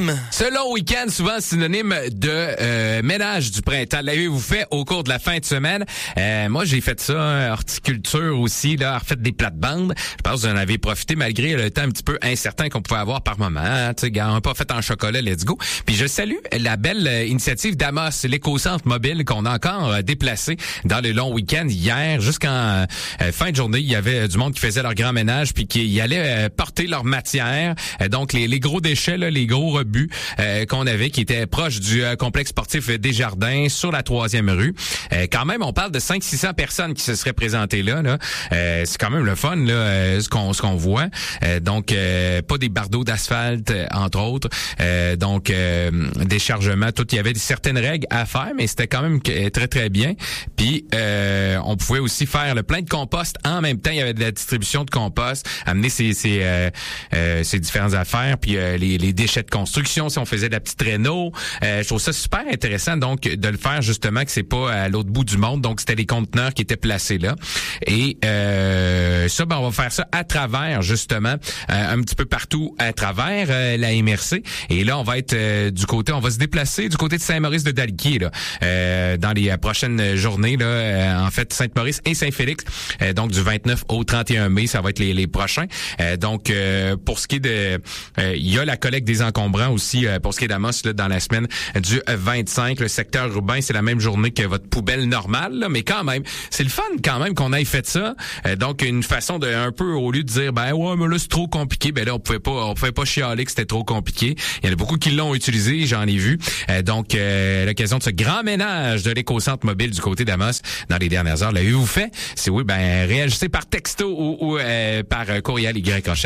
synonyme. Ce long week-end, souvent synonyme de ménage du printemps. L'avez-vous fait au cours de la fin de semaine? Moi, j'ai fait ça, horticulture aussi, là, refait des plates-bandes. Je pense que vous en avez profité malgré le temps un petit peu incertain qu'on pouvait avoir par moment. Hein? Tu sais, on n'a pas fait en chocolat, let's go. Puis je salue la belle initiative d'Amos, l'éco-centre mobile qu'on a encore déplacé dans le long week-end hier jusqu'en fin de journée. Il y avait du monde qui faisait leur grand ménage puis qui allait porter leur matière. Donc, les gros déchets, là, les gros rebuts qu'on avait qui étaient proches du complexe sportif Desjardins sur la 3e rue. Quand même, on parle de 500-600 personnes qui se seraient présentées là. C'est quand même le fun, là, ce qu'on voit. Donc, pas des bardeaux d'asphalte, entre autres. Donc, déchargement, tout. Il y avait certaines règles à faire, mais c'était quand même très, très bien. Puis, on pouvait aussi faire le plein de compost en même temps. Il y avait de la distribution de compost, amener ces différentes affaires, puis les déchets de construction, si on faisait de la petite réno. Je trouve ça super intéressant, donc, de le faire justement que c'est pas à l'autre bout du monde. Donc, c'était les conteneurs qui étaient placés là. Et ça, on va faire ça à travers, justement, un petit peu partout à travers la MRC. Et là, on va être on va se déplacer du côté de Saint-Maurice-de-Dalquier, là, dans les prochaines journées, là, en fait, Sainte-Maurice et Saint-Félix. Donc, du 29 au 31 mai, ça va être les prochains. Donc, pour ce qui est de... il y a la collecte des encombrants aussi, pour ce qui est d'Amos, là, dans la semaine du 25. Le secteur urbain, c'est la même journée que votre poubelle normale, là, mais quand même, c'est le fun quand même qu'on ait fait ça. Donc, une façon de un peu, au lieu de dire, ben ouais, mais là, c'est trop compliqué, ben là, on pouvait pas chialer que c'était trop compliqué. Il y en a beaucoup qui l'ont utilisé, j'en ai vu. Donc, l'occasion de ce grand ménage de l'éco-centre mobile du côté d'Amos dans les dernières heures. L'avez-vous fait? Si oui, ben réagissez par texto ou par courriel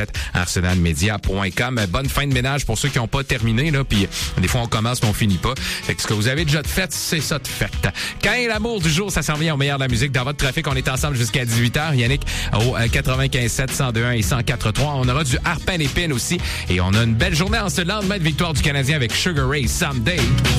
arsenalmedia.com. Bonne fin de ménage pour ceux qui n'ont pas terminé, là. Puis des fois, on commence mais on finit pas. Fait que ce que vous avez déjà fait, c'est ça de fait. Quand est l'amour du jour, ça s'en vient au meilleur de la musique. Dans votre trafic, on est ensemble jusqu'à 18h. Yannick au 95.7, 102.1 et 104.3. On aura du harpin épine aussi. Et on a une belle journée en ce lendemain de victoire du Canadien avec Sugar Ray Someday.